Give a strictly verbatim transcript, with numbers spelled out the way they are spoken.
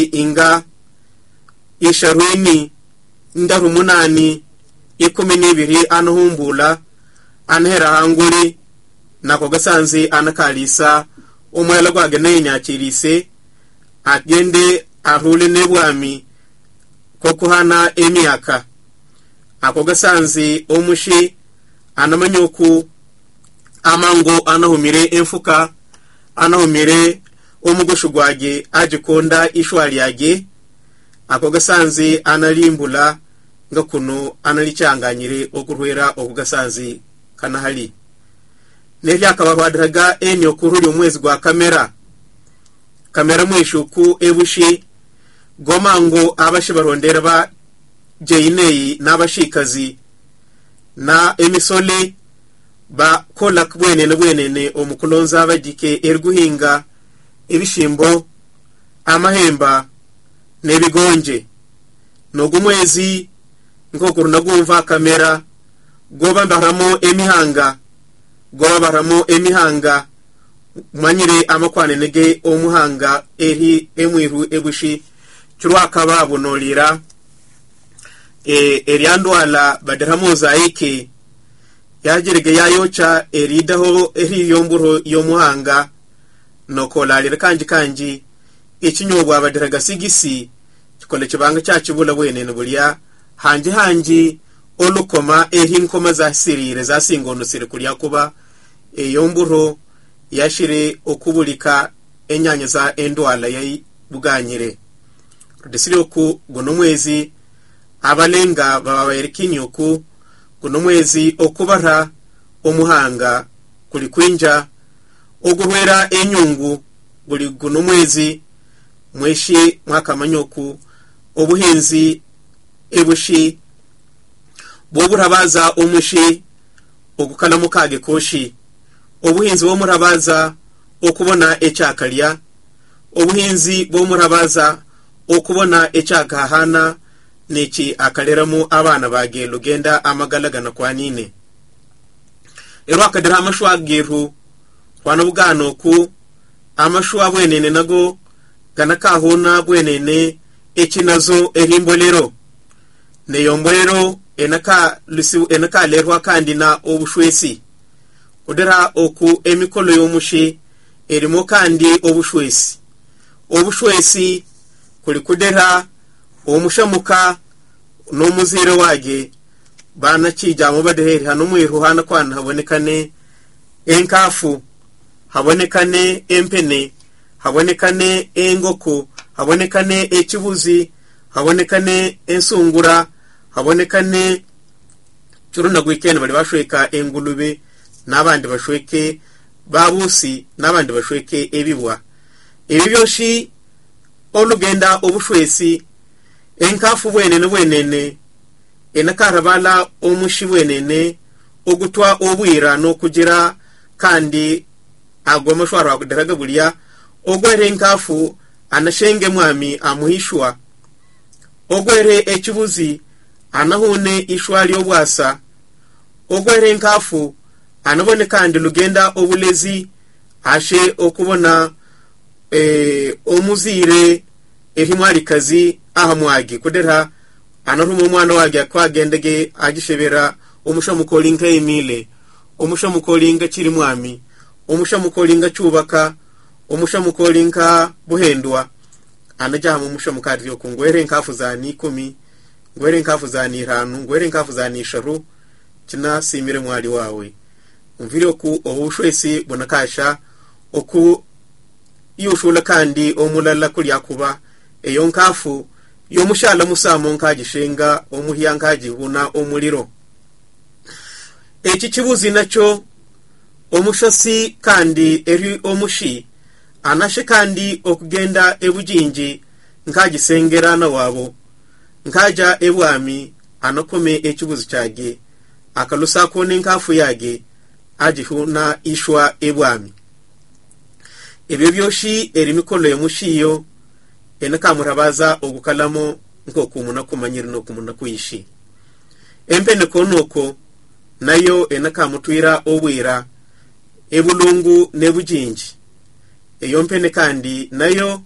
inga isharwini ndaru munani ikumi n'ibiri anuhumbula anhera hanguri nako gasanze anakalisa umwela gwagene nyakirise agende ahule nebwami kokuhana emyaka ako gasanze omushi anamanyoku amango anahumire enfuka anahumire omugosho gwage ajikonda ishwali yage ako gasanze analimbula nga kuno analicyanganyire okurwera okugasanze kanahali nevya akababadiraga enyo kururi umwezi gwa kamera kamera mwishuku ebushi gomango abashi barondera ba jeinei n'abashikazi na emisole ba kola kubwenene bwenene omukulonza abagike erguhinga ibishimbo amahemba nebigonje nogumwezi ngokuru nagumva kamera goba mbaramo emihanga goba baramo emihanga manyire amakwane nege omuhanga eri emwiru ebushi kirwaka babonolira e eriandwala badaramoza ike yagerege yayocha eridaho eri yomburo yomuhanga nokolalira kanji kanji ikinyobwa badaraga sigisi kikole kibanga cyakibula bwenene bulya hanji hanji olukoma eri nkoma za sirire za singono sire kulya kuba eyomburo yashire okubulika enyanya za endwala yayi buganyire desiro ku gono mwezi abalenga baba yerikinyoku gono mwezi okubara omuhanga kuli kwinja ogurwera enyungu buli gono mwezi mweshi mwaka manyoku obuhinzi ebushi boburabaza omushi ogukala mukage koshi obuhinzi bomurabaza okubona echakalya obuhinzi bomurabaza okubona echakahana neki akaleramu abana bage lugenda amagalagana kwanine ero akadira amashwa geru kwana bugano ku amashwa bwenene nago ganakahona bwenene ekinazo erimbolero neyombolero enaka lusi enaka lerwa kandi na obushwesi odera oku emikolo yomushi erimo kandi obushwesi obushwesi kuli kudera omushamuka n'omuzire wage bana kijamo badeheri hano mwiru hana kwana habonekane enkafu habonekane empene habonekane engoko habonekane ekibuzi habonekane ensungura habonekane turuna gwikene bali bashweka engulube nabandi bashweke babusi nabandi bashweke ebibwa ebibyoshi olugenda obushwesi enkafu bwenene bwenene enakarabala omushi bwenene ogutwa obwira no kugira kandi agoma shwara kudaraga bulya ogwere enkafu anashenge mwami amuhishwa ogwere ekibuzi anahune ishwali obwasa ogwere enkafu anabone kandi lugenda obulezi ashe okubona e omuzire erimwali kazi ahamwagi kudera anarumu mwana wage kwagendege agishebera omushamukolinga emile omushamukolinga kiri mwami omushamukolinga cyubaka omushamukolinga buhendwa anajaha mu mushamukari yo kungwere nkafu za nikumi ngwere nkafu za niranu ngwere nkafu za nisharu kina simire mwali wawe umvire ku obushwesi bonakasha oku yushula kandi omulala kulya kuba eyo nkafu yo mushala musamo nkagishenga omuhiya nkagihuna omuliro eki kibuzi nacho omushasi kandi eri omushi anashe kandi okugenda ebujinji nkagisengera na wabo nkaja ebwami anakome ekibuzi cyage akalusa kone nkafu yage agihuna ishwa ebwami ebyo byoshi eri mikolo yomushiyo enakamurabaza ogukalamo nko kumuna kumanyira no kumuna kuyishi empene konoko nayo enakamutwira obwira ebulungu nebujinji eyo mpene kandi nayo